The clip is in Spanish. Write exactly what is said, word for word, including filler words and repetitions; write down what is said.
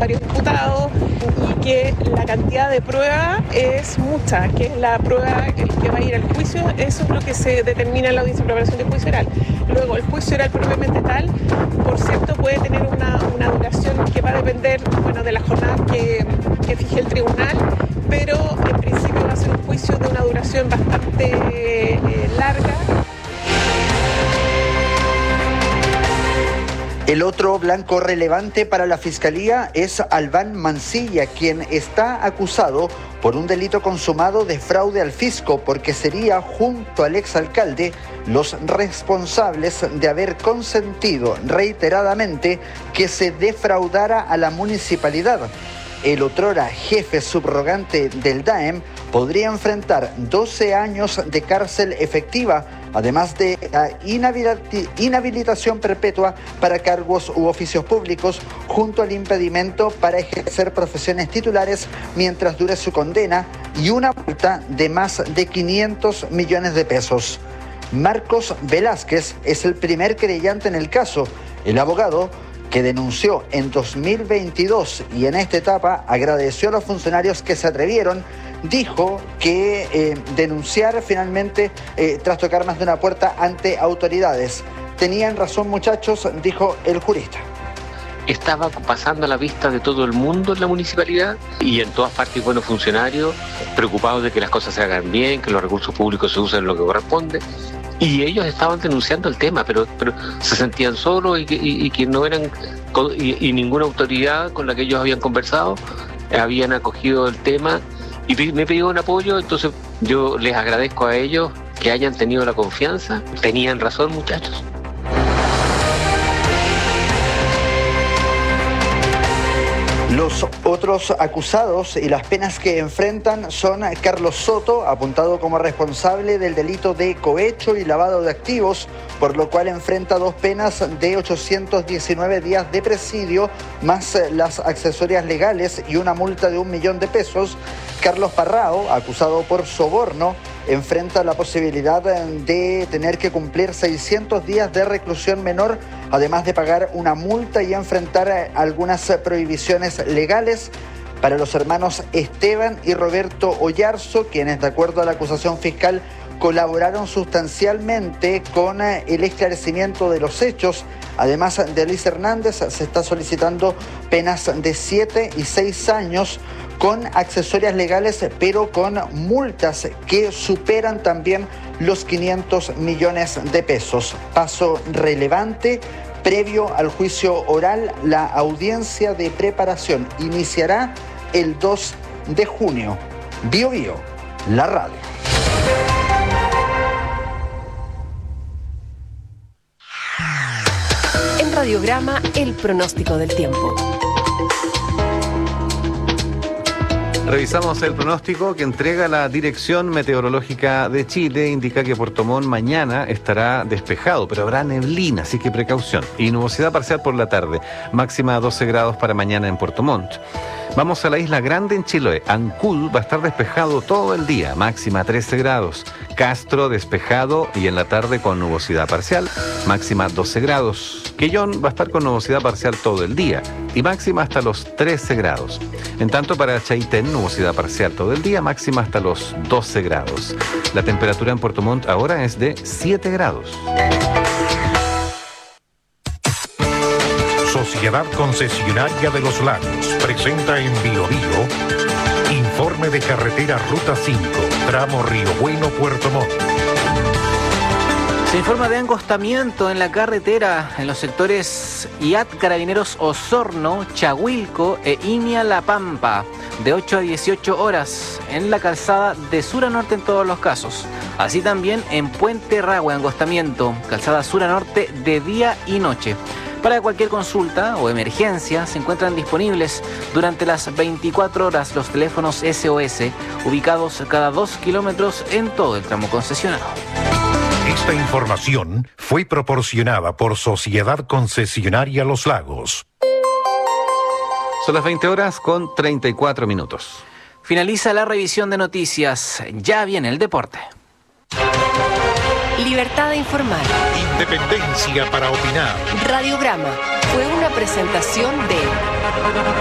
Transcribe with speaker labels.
Speaker 1: varios diputados y que la cantidad de prueba es mucha, que es la prueba que va a ir al juicio. Eso es lo que se determina en la audiencia de preparación del juicio oral. Luego, el juicio oral propiamente tal, por cierto, puede tener una, una duración que va a depender, bueno, de la jornada que, que fije el tribunal, pero en principio va a ser un juicio de una duración bastante eh, larga.
Speaker 2: El otro blanco relevante para la Fiscalía es Albán Mancilla, quien está acusado por un delito consumado de fraude al fisco, porque sería, junto al exalcalde, los responsables de haber consentido reiteradamente que se defraudara a la municipalidad. El otrora jefe subrogante del D A E M podría enfrentar doce años de cárcel efectiva, además de inhabilitación perpetua para cargos u oficios públicos, junto al impedimento para ejercer profesiones titulares mientras dure su condena y una multa de más de quinientos millones de pesos. Marcos Velázquez es el primer querellante en el caso. El abogado, que denunció en dos mil veintidós y en esta etapa agradeció a los funcionarios que se atrevieron, dijo que eh, denunciar finalmente eh, tras tocar más de una puerta ante autoridades. Tenían razón, muchachos, dijo el jurista.
Speaker 3: Estaba pasando a la vista de todo el mundo en la municipalidad y en todas partes buenos funcionarios preocupados de que las cosas se hagan bien, que los recursos públicos se usen en lo que corresponde. Y ellos estaban denunciando el tema, pero, pero se sentían solos y que, y, y que no eran, y, y ninguna autoridad con la que ellos habían conversado habían acogido el tema y me pidieron apoyo. Entonces yo les agradezco a ellos que hayan tenido la confianza. Tenían razón, muchachos.
Speaker 2: Los otros acusados y las penas que enfrentan son Carlos Soto, apuntado como responsable del delito de cohecho y lavado de activos, por lo cual enfrenta dos penas de ochocientos diecinueve días de presidio, más las accesorias legales y una multa de un millón de pesos. Carlos Parrao, acusado por soborno, enfrenta la posibilidad de tener que cumplir seiscientos días de reclusión menor, además de pagar una multa y enfrentar algunas prohibiciones legales. Para los hermanos Esteban y Roberto Oyarzo, quienes, de acuerdo a la acusación fiscal, colaboraron sustancialmente con el esclarecimiento de los hechos, además de Luis Hernández, se está solicitando penas de siete y seis años con accesorias legales, pero con multas que superan también los quinientos millones de pesos. Paso relevante. Previo al juicio oral, la audiencia de preparación iniciará el dos de junio. Bio Bio, la radio.
Speaker 4: En Radiograma, el pronóstico del tiempo.
Speaker 5: Revisamos el pronóstico que entrega la Dirección Meteorológica de Chile. Indica que Puerto Montt mañana estará despejado, pero habrá neblina, así que precaución. Y nubosidad parcial por la tarde, máxima doce grados para mañana en Puerto Montt. Vamos a la Isla Grande en Chiloé. Ancud va a estar despejado todo el día, máxima trece grados. Castro despejado y en la tarde con nubosidad parcial, máxima doce grados. Quellón va a estar con nubosidad parcial todo el día y máxima hasta los trece grados. En tanto, para Chaitén, nubosidad parcial todo el día, máxima hasta los doce grados. La temperatura en Puerto Montt ahora es de siete grados.
Speaker 6: Sociedad Concesionaria de los Lagos presenta en Bio Bio informe de carretera Ruta cinco, tramo Río Bueno, Puerto Montt.
Speaker 7: Se informa de angostamiento en la carretera en los sectores I A T Carabineros Osorno, Chahuilco e Imia La Pampa, de ocho a dieciocho horas en la calzada de sur a norte en todos los casos. Así también en Puente Rahue, angostamiento, calzada sur a norte de día y noche. Para cualquier consulta o emergencia se encuentran disponibles durante las veinticuatro horas los teléfonos S O S, ubicados cada dos kilómetros en todo el tramo concesionado.
Speaker 6: Esta información fue proporcionada por Sociedad Concesionaria Los Lagos.
Speaker 5: Son las veinte horas con treinta y cuatro minutos.
Speaker 7: Finaliza la revisión de noticias. Ya viene el deporte.
Speaker 4: Libertad de informar.
Speaker 6: Independencia para opinar.
Speaker 4: Radiograma fue una presentación de